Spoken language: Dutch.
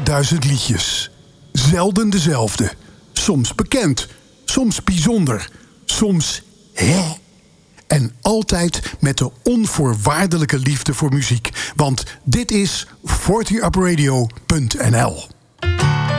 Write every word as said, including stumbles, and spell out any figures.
honderdduizend liedjes. Zelden dezelfde. Soms bekend, soms bijzonder, soms hè. En altijd met de onvoorwaardelijke liefde voor muziek. Want dit is forty up radio punt n l.